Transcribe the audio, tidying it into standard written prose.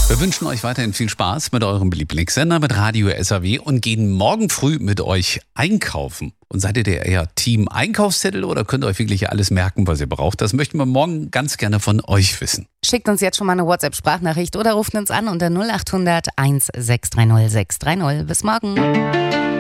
Wir wünschen euch weiterhin viel Spaß mit eurem Lieblingssender, mit Radio SAW und gehen morgen früh mit euch einkaufen. Und seid ihr eher Team Einkaufszettel oder könnt ihr euch wirklich alles merken, was ihr braucht? Das möchten wir morgen ganz gerne von euch wissen. Schickt uns jetzt schon mal eine WhatsApp-Sprachnachricht oder ruft uns an unter 0800 1630 630. Bis morgen.